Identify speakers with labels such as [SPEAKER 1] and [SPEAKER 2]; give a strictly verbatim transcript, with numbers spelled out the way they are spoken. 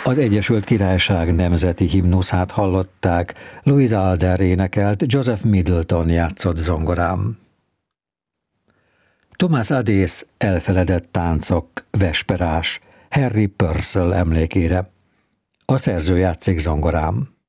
[SPEAKER 1] Az Egyesült Királyság nemzeti himnuszát hallották, Louise Alder énekelt, Joseph Middleton játszott zongorán. Thomas Adész Elfeledett táncok, Vesperás, Harry Purcell emlékére. A szerző játszik zongorán.